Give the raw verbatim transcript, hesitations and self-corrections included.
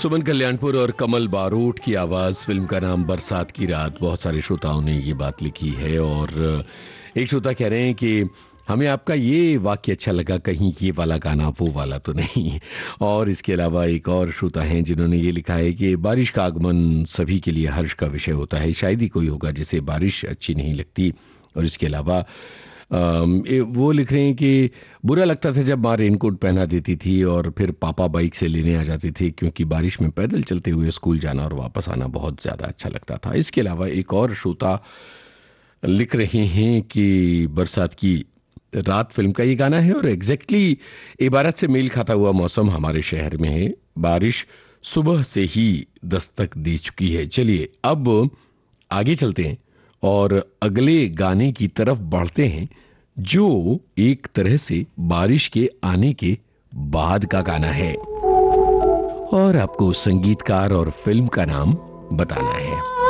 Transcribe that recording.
सुमन कल्याणपुर और कमल बारोट की आवाज, फिल्म का नाम बरसात की रात। बहुत सारे श्रोताओं ने ये बात लिखी है और एक श्रोता कह रहे हैं कि हमें आपका ये वाक्य अच्छा लगा, कहीं ये वाला गाना वो वाला तो नहीं। और इसके अलावा एक और श्रोता हैं जिन्होंने ये लिखा है कि बारिश का आगमन सभी के लिए हर्ष का विषय होता है, शायद ही कोई होगा जिसे बारिश अच्छी नहीं लगती। और इसके अलावा वो लिख रहे हैं कि बुरा लगता था जब माँ रेनकोट पहना देती थी और फिर पापा बाइक से लेने आ जाते थे, क्योंकि बारिश में पैदल चलते हुए स्कूल जाना और वापस आना बहुत ज्यादा अच्छा लगता था। इसके अलावा एक और श्रोता लिख रहे हैं कि बरसात की रात फिल्म का ये गाना है और एग्जैक्टली इबारत से मेल खाता हुआ मौसम हमारे शहर में है। बारिश सुबह से ही दस्तक दे चुकी है। चलिए अब आगे चलते हैं और अगले गाने की तरफ बढ़ते हैं, जो एक तरह से बारिश के आने के बाद का गाना है और आपको संगीतकार और फिल्म का नाम बताना है।